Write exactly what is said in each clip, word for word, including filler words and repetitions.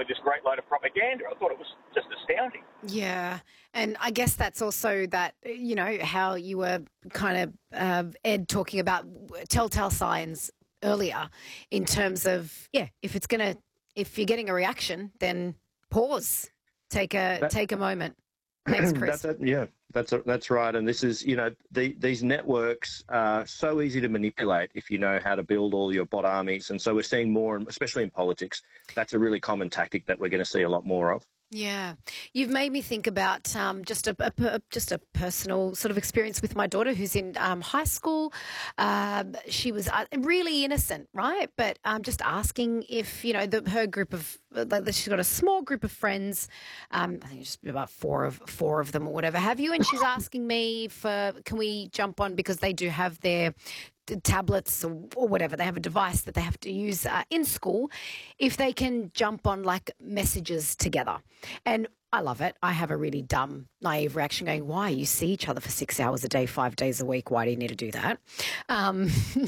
with this great load of propaganda. I thought it was just astounding. Yeah. And I guess that's also that, you know, how you were kind of, uh, Ed, talking about telltale signs earlier in terms of, yeah, if it's going to, if you're getting a reaction, then pause, take a, That, take a moment. Thanks, Chris. that's a, yeah, that's a, that's right. And this is, you know, the, these networks are so easy to manipulate if you know how to build all your bot armies. And so we're seeing more, especially in politics, that's a really common tactic that we're going to see a lot more of. Yeah, you've made me think about um, just a, a just a personal sort of experience with my daughter, who's in um, high school. Um, she was uh, really innocent, right? But um, just asking if you know the, her group of like, she's got a small group of friends. Um, I think it's just about four of four of them or whatever have you, and she's asking me for can we jump on because they do have their tablets or, or whatever, they have a device that they have to use uh, in school, if they can jump on like messages together. And I love it. I have a really dumb, naive reaction going, why? You see each other for six hours a day, five days a week. Why do you need to do that? Um,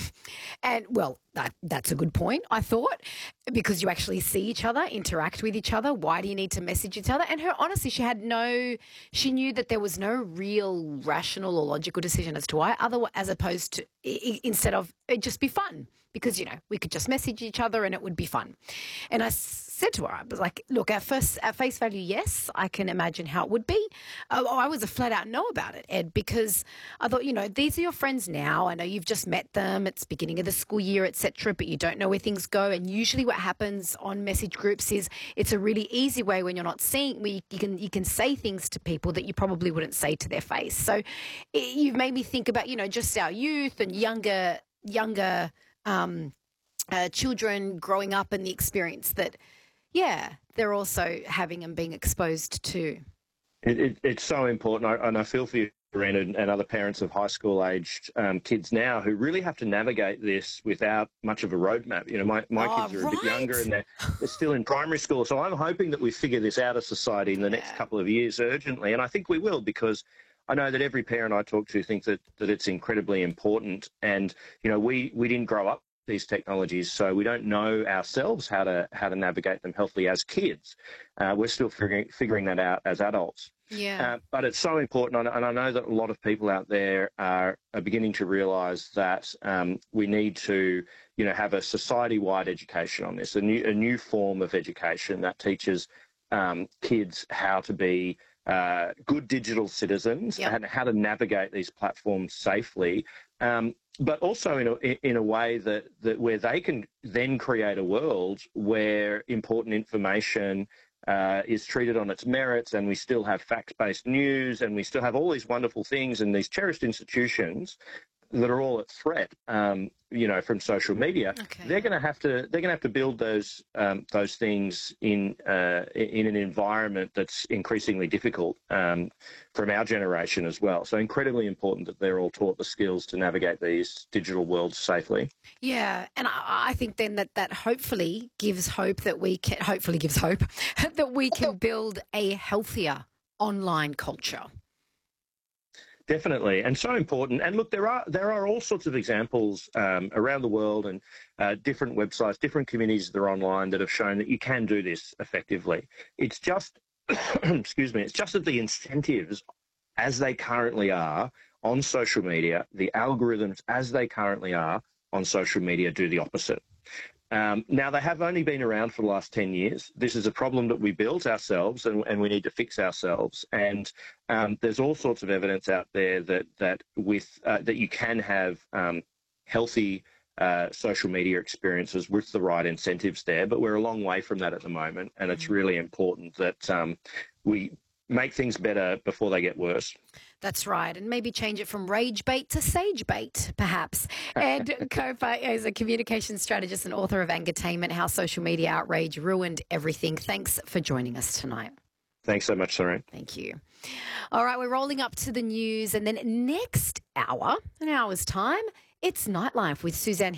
and, well, that, that's a good point, I thought, because you actually see each other, interact with each other. Why do you need to message each other? And her, honestly, she had no, she knew that there was no real rational or logical decision as to why, other, as opposed to, I, instead of, it'd just be fun. Because, you know, we could just message each other and it would be fun. And I said to her, I was like, look, at first, at face value, yes, I can imagine how it would be. Oh, I was a flat out no about it, Ed, because I thought, you know, these are your friends now. I know you've just met them. It's beginning of the school year, et cetera, but you don't know where things go. And usually what happens on message groups is it's a really easy way when you're not seeing, where you, you can you can say things to people that you probably wouldn't say to their face. So it, you've made me think about, you know, just our youth and younger, younger Um, uh, children growing up and the experience that, yeah, they're also having and being exposed to. It, it, it's so important, I, and I feel for you, Irene, and, and other parents of high school-aged um, kids now who really have to navigate this without much of a roadmap. You know, my, my oh, kids are right. a bit younger and they're, they're still in primary school, so I'm hoping that we figure this out as society in the yeah. next couple of years urgently, and I think we will, because I know that every parent I talk to thinks that, that it's incredibly important, and, you know, we, we didn't grow up these technologies, so we don't know ourselves how to how to navigate them healthily as kids. Uh, we're still figuring figuring that out as adults. Yeah. Uh, but it's so important, and I know that a lot of people out there are, are beginning to realise that um, we need to, you know, have a society-wide education on this, a new a new form of education that teaches um, kids how to be uh, good digital citizens yep. and how to navigate these platforms safely. Um, but also in a, in a way that, that where they can then create a world where important information uh, is treated on its merits, and we still have fact-based news, and we still have all these wonderful things and these cherished institutions that are all at threat, um, you know, from social media. Okay. They're going to have to they're going to have to build those um, those things in uh, in an environment that's increasingly difficult um, from our generation as well. So incredibly important that they're all taught the skills to navigate these digital worlds safely. Yeah, and I, I think then that that hopefully gives hope that we can hopefully gives hope that we can build a healthier online culture. Definitely, and so important. And look, there are there are all sorts of examples um, around the world, and uh, different websites, different communities that are online that have shown that you can do this effectively. It's just, excuse me, it's just that the incentives, as they currently are on social media, the algorithms as they currently are on social media do the opposite. Um, now, they have only been around for the last ten years. This is a problem that we built ourselves, and, and we need to fix ourselves. And um, there's all sorts of evidence out there that that with uh, that you can have um, healthy uh, social media experiences with the right incentives there. But we're a long way from that at the moment, and it's really important that um, we make things better before they get worse. That's right, and maybe change it from rage bait to sage bait, perhaps. Ed Kopa is a communication strategist and author of Angertainment, How Social Media Outrage Ruined Everything. Thanks for joining us tonight. Thanks so much, Serene. Thank you. All right, we're rolling up to the news, and then next hour, an hour's time, it's Nightlife with Suzanne